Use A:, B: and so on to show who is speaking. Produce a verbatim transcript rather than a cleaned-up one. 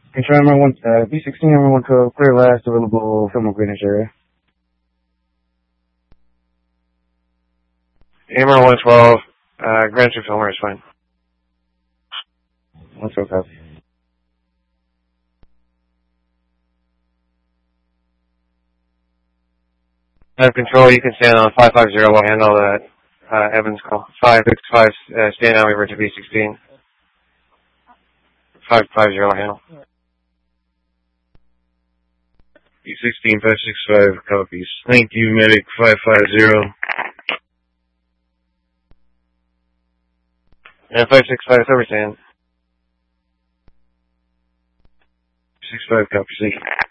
A: Control number one, uh, B sixteen, number one twelve, clear last available film Greenwich area.
B: Hammer one twelve, uh, Greenwich Filmer is fine.
A: one twelve copy.
B: Have control, you can stand on five five zero, we'll handle that, uh, Evans call. five six five, uh, stand out over to B sixteen. five five zero handle.
C: B sixteen, five six five copies. Thank you, medic five five zero.
B: And five six five, overstand.
C: six five copies.